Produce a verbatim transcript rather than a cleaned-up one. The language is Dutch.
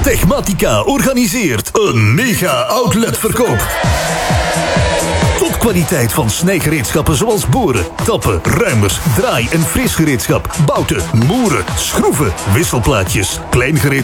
Techmatica organiseert een mega outletverkoop. Topkwaliteit van snijgereedschappen zoals boren, tappen, ruimers, draai- en frisgereedschap, bouten, moeren, schroeven, wisselplaatjes, kleingereedschap